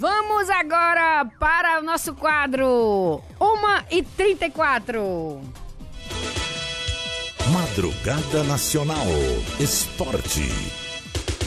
Vamos agora para o nosso quadro 1h34. Madrugada Nacional. Esporte.